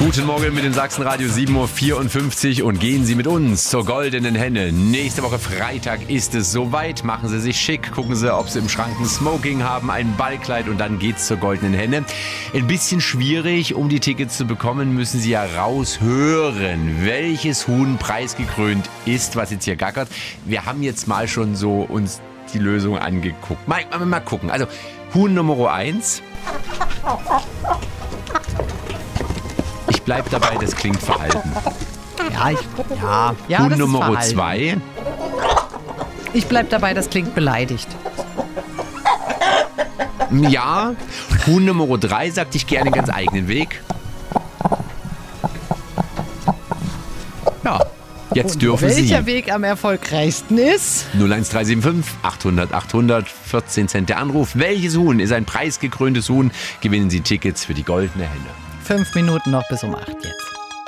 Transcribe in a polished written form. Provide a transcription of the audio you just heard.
Guten Morgen mit dem Sachsenradio 7.54 Uhr und gehen Sie mit uns zur Goldenen Henne. Nächste Woche Freitag ist es soweit. Machen Sie sich schick, gucken Sie, ob Sie im Schrank ein Smoking haben, ein Ballkleid und dann geht's zur Goldenen Henne. Ein bisschen schwierig, um die Tickets zu bekommen, müssen Sie ja raushören, welches Huhn preisgekrönt ist, was jetzt hier gackert. Wir haben jetzt mal schon so uns die Lösung angeguckt. Mal gucken. Also Huhn Nummer 1. Ich bleib dabei, das klingt verhalten. Ja, Huhn das Nummer ist 2. Ich bleib dabei, das klingt beleidigt. Ja. Huhn Nummer 3 sagt, ich gehe einen ganz eigenen Weg. Ja, jetzt dürfen Sie. Welcher Weg am erfolgreichsten ist? 01375 800 800, 14 Cent der Anruf. Welches Huhn ist ein preisgekröntes Huhn? Gewinnen Sie Tickets für die Goldene Henne. 5 Minuten noch bis um 8 jetzt.